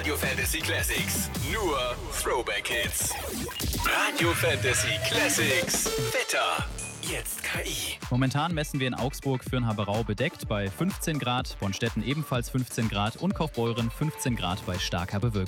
Radio Fantasy Classics. Nur Throwback Hits. Radio Fantasy Classics. Wetter. Jetzt KI. Momentan messen wir in Augsburg für Haberau bedeckt bei 15 Grad, Bonstetten ebenfalls 15 Grad und Kaufbeuren 15 Grad bei starker Bewölkung.